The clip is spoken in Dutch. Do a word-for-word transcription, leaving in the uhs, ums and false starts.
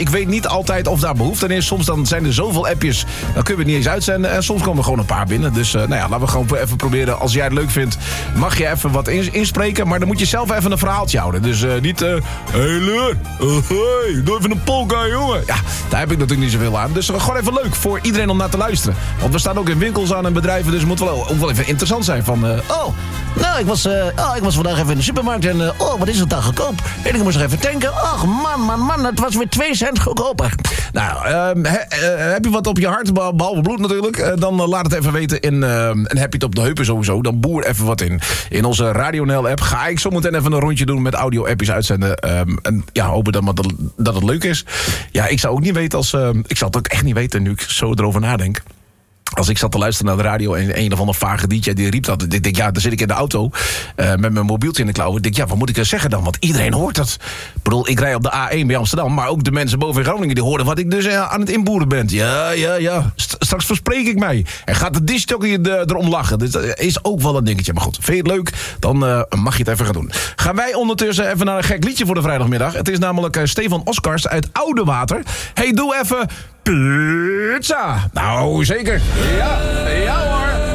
Ik weet niet altijd of daar behoefte aan is. Soms dan zijn er zoveel appjes, dan kunnen we het niet eens uitzenden. En soms komen er gewoon een paar binnen. Dus uh, nou ja, laten we gewoon even proberen. Als jij het leuk vindt, mag je even wat ins- inspreken. Maar dan moet je zelf even een verhaaltje houden. Dus uh, niet... Uh, hey Leur, uh, hey, doe even een polka, jongen. Ja, daar heb ik natuurlijk niet zoveel aan. Dus uh, gewoon even leuk voor iedereen om naar te luisteren. Want we staan ook in winkels aan en bedrijven. Dus het moet wel, ook wel even interessant zijn van... Uh, Oh, nou, ik was, uh, oh, ik was vandaag even in de supermarkt en... Uh, oh, wat is het dan goedkoop? En ik moest nog even tanken. Ach, man, man, man, het was weer twee cent goedkoper. Nou, uh, he, uh, heb je wat op je hart, behalve bloed natuurlijk... Uh, dan uh, laat het even weten in... Uh, en heb je het op de heupen sowieso, dan boer even wat in. In onze RadioNL-app ga ik zo meteen even een rondje doen... met audio-appjes uitzenden. Um, en ja, hopen dat, dat, dat het leuk is. Ja, ik zou ook niet weten als... Uh, ik zou het ook echt niet weten nu ik zo erover nadenk. Als ik zat te luisteren naar de radio en een of ander vage D J die riep dat. Ik denk, ja, dan zit ik in de auto uh, met mijn mobieltje in de klauwen. Ik denk, ja, wat moet ik er zeggen dan? Want iedereen hoort dat. Ik bedoel, ik rij op de A één bij Amsterdam, maar ook de mensen boven in Groningen die horen wat ik dus uh, aan het inboeren ben. Ja, ja, ja. St- straks verspreek ik mij. En gaat de discjockey erom lachen. Dus dat is ook wel een dingetje. Maar goed, vind je het leuk? Dan uh, mag je het even gaan doen. Gaan wij ondertussen even naar een gek liedje voor de vrijdagmiddag. Het is namelijk uh, Stefan Oskars uit Oudewater. Hey, doe even... Pizza. Nou, zeker. Ja, ja hoor.